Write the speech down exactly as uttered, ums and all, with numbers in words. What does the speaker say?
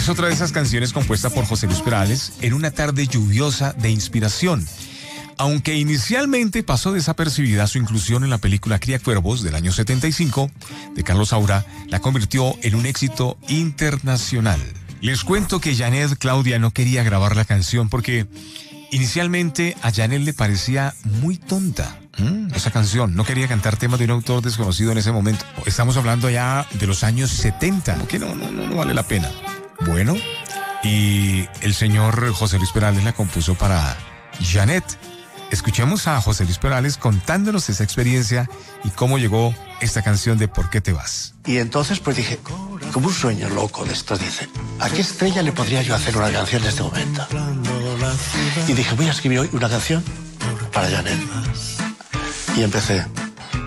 Es otra de esas canciones compuesta por José Luis Perales en una tarde lluviosa de inspiración. Aunque inicialmente pasó desapercibida, su inclusión en la película Criacuervos del año setenta y cinco de Carlos Saura la convirtió en un éxito internacional. Les cuento que Janet Claudia no quería grabar la canción porque inicialmente a Janet le parecía muy tonta ¿Mm? esa canción. No quería cantar temas de un autor desconocido en ese momento. Estamos hablando ya de los años setenta, que no, no, no, no vale la pena. Bueno, y el señor José Luis Perales la compuso para Janet. Escuchemos a José Luis Perales contándonos esa experiencia y cómo llegó esta canción de ¿Por qué te vas? Y entonces pues dije, como un sueño loco de estos, dice, ¿a qué estrella le podría yo hacer una canción en este momento? Y dije, voy a escribir hoy una canción para Janet. Y empecé.